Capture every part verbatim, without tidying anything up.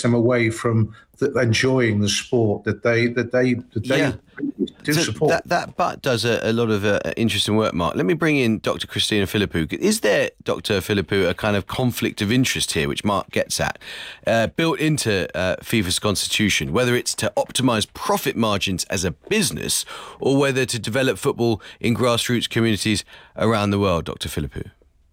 them away from the, enjoying the sport that they that they that they Yeah. do So support. That, that but does a, a lot of uh, interesting work, Mark. Let me bring in Doctor Christina Philippou. Is there, Doctor Philippou, a kind of conflict of interest here, which Mark gets at, uh, built into uh, FIFA's constitution, whether it's to optimise profit margins as a business or whether to develop football in grassroots communities around the world, Doctor Philippou?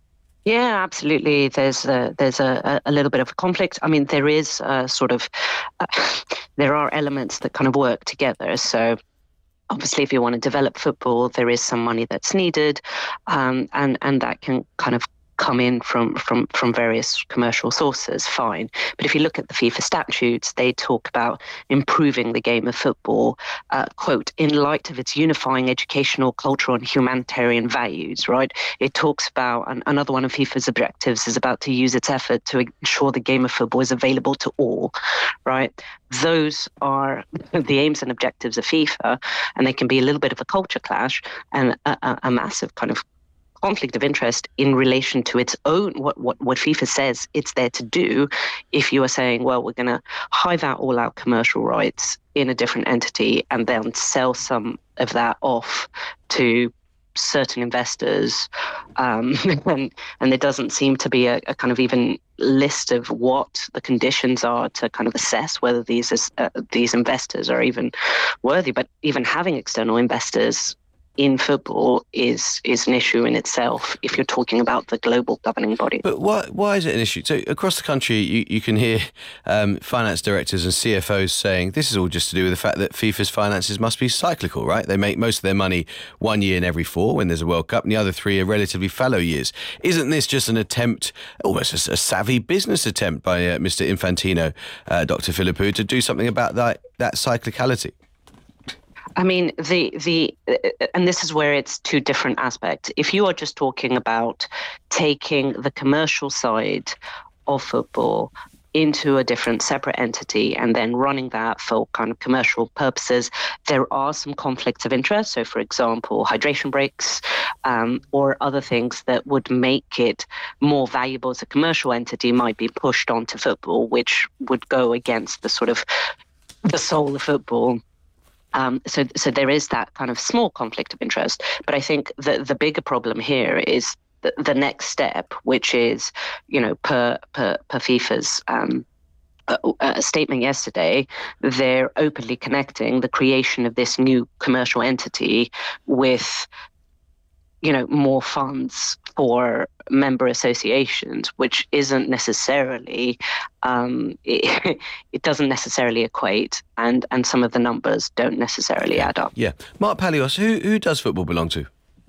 Yeah, absolutely. There's a, there's a, a little bit of a conflict. I mean, there is a sort of, uh, there are elements that kind of work together. So obviously, if you want to develop football, there is some money that's needed, um, and, and that can kind of come in from, from, from various commercial sources, fine. But if you look at the FIFA statutes, they talk about improving the game of football, uh, quote, in light of its unifying educational, cultural and humanitarian values, right? It talks about, and another one of FIFA's objectives is about to use its effort to ensure the game of football is available to all, right? Those are the aims and objectives of FIFA, and they can be a little bit of a culture clash and a, a, a massive kind of conflict of interest in relation to its own, what, what, what FIFA says it's there to do. If you are saying, well, we're going to hive out all our commercial rights in a different entity and then sell some of that off to certain investors, um, and, and there doesn't seem to be a, a kind of even list of what the conditions are to kind of assess whether these uh, these investors are even worthy. But even having external investors in football is is an issue in itself if you're talking about the global governing body. But why why is it an issue? So across the country, you, you can hear um, finance directors and C F Os saying this is all just to do with the fact that FIFA's finances must be cyclical, right? They make most of their money one year in every four when there's a World Cup, and the other three are relatively fallow years. Isn't this just an attempt, almost a, a savvy business attempt by uh, Mister Infantino, uh, Doctor Philippou, to do something about that that cyclicality? I mean, the the and this is where it's two different aspects. If you are just talking about taking the commercial side of football into a different separate entity and then running that for kind of commercial purposes, there are some conflicts of interest. So, for example, hydration breaks um, or other things that would make it more valuable as a commercial entity might be pushed onto football, which would go against the sort of the soul of football. Um, so, so there is that kind of small conflict of interest. But I think the the bigger problem here is the, the next step, which is, you know, per per, per FIFA's um, a, a statement yesterday, they're openly connecting the creation of this new commercial entity with, you know, more funds for member associations, which isn't necessarily, um, it, it doesn't necessarily equate, and, and some of the numbers don't necessarily add up. Yeah. Mark Palios, who who does football belong to?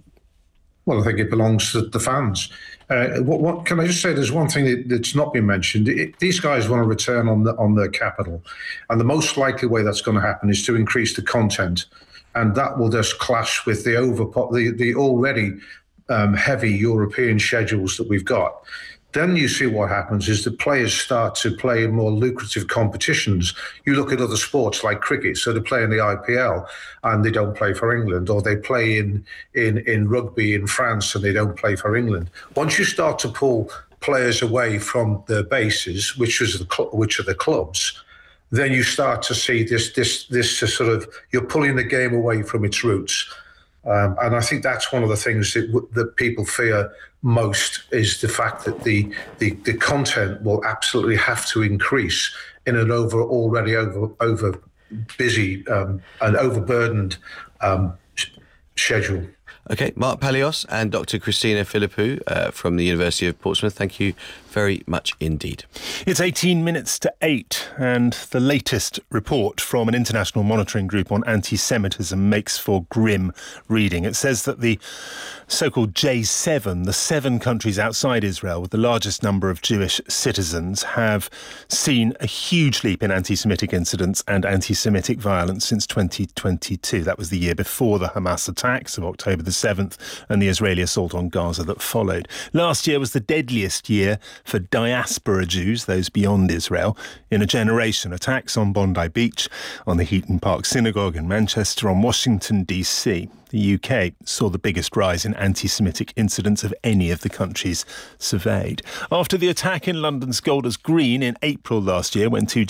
Well, I think it belongs to the fans. Uh, what, what can I just say? There's one thing that, that's not been mentioned. It, these guys want to return on the, on their capital, and the most likely way that's going to happen is to increase the content. And that will just clash with the over the, the already um, heavy European schedules that we've got. Then you see what happens is the players start to play in more lucrative competitions. You look at other sports like cricket, so they play in the I P L and they don't play for England, or they play in, in, in rugby in France and they don't play for England. Once you start to pull players away from their bases, which is the cl- which are the clubs, then you start to see this this this sort of, you're pulling the game away from its roots. Um, and I think that's one of the things that, that people fear most, is the fact that the, the the content will absolutely have to increase in an over already over over busy um, and overburdened um, schedule. Okay, Mark Palios and Doctor Christina Philippou uh, from the University of Portsmouth, thank you very much indeed. It's eighteen minutes to eight, and the latest report from an international monitoring group on anti-Semitism makes for grim reading. It says that the so-called J seven, the seven countries outside Israel with the largest number of Jewish citizens, have seen a huge leap in anti-Semitic incidents and anti-Semitic violence since twenty twenty-two. That was the year before the Hamas attacks of October the seventh and the Israeli assault on Gaza that followed. Last year was the deadliest year for diaspora Jews, those beyond Israel, in a generation. Attacks on Bondi Beach, on the Heaton Park Synagogue in Manchester, on Washington, D C. The U K saw the biggest rise in anti-Semitic incidents of any of the countries surveyed. After the attack in London's Golders Green in April last year, when two